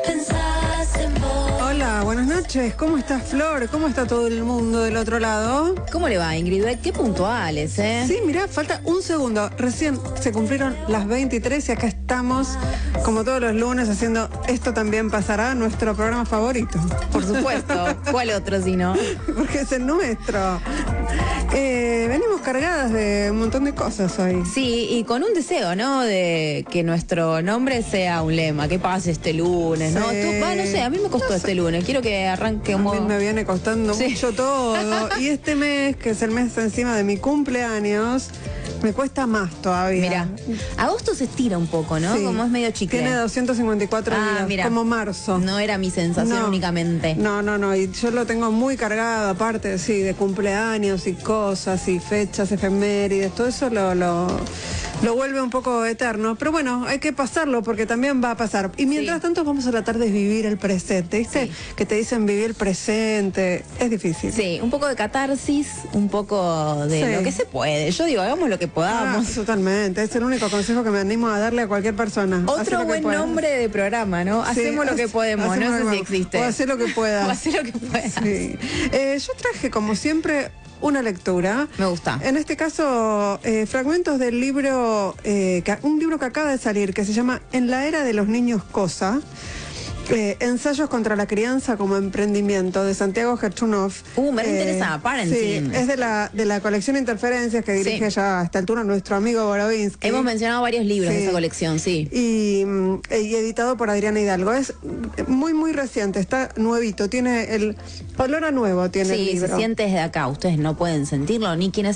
pensás en vos. Hola, buenas noches. ¿Cómo estás, Flor? ¿Cómo está todo el mundo del otro lado? ¿Cómo le va, Ingrid? Qué puntuales, ¿eh? Sí, mirá, falta un segundo. Recién se cumplieron las 23 y acá estamos, como todos los lunes, haciendo Esto También Pasará, nuestro programa favorito. Por supuesto. ¿Cuál otro si no? Porque es el nuestro. Venimos cargadas de un montón de cosas hoy. Sí, y con un deseo, ¿no? De que nuestro nombre sea un lema. ¿Qué pase este lunes, no? Sí. No sé, a mí me costó este lunes. Quiero que arranque A un mí modo... me viene costando Sí. mucho todo. Y este mes, que es el mes encima de mi cumpleaños, me cuesta más todavía. Mira, agosto se estira un poco, ¿no? Sí. Como es medio chicle. Tiene 254 días, mira. como marzo. No era mi sensación No. únicamente. No, y yo lo tengo muy cargado, aparte, sí, de cumpleaños y cosas y fechas, efemérides, todo eso lo vuelve un poco eterno. Pero bueno, hay que pasarlo porque también va a pasar. Y mientras Sí. tanto vamos a tratar de vivir el presente, ¿viste? Sí. Que te dicen vivir el presente, es difícil. Sí, un poco de catarsis, un poco de Sí. lo que se puede. Yo digo, hagamos lo que podamos. Totalmente, es el único consejo que me animo a darle a cualquier persona. Haz Otro lo que buen puedas. nombre de programa, ¿no? Sí, Hacemos lo que podemos, hacemos no lo sé que si podemos. existe. O hacer lo que puedas. O hacer lo que puedas. Sí. Yo traje, como siempre, una lectura. Me gusta. En este caso, fragmentos del libro, un libro que acaba de salir, que se llama En la era de los niños cosa. Ensayos contra la crianza como emprendimiento, de Santiago Gerchunov. Me interesa, parenting. Sí, es de la colección Interferencias que dirige Sí. ya a esta altura nuestro amigo Borovinsky. Hemos mencionado varios libros Sí. de esa colección, sí. Y editado por Adriana Hidalgo. Es muy, muy reciente, está nuevito, tiene el olor a nuevo, tiene el Sí, libro. se siente desde acá. Ustedes no pueden sentirlo, ni quienes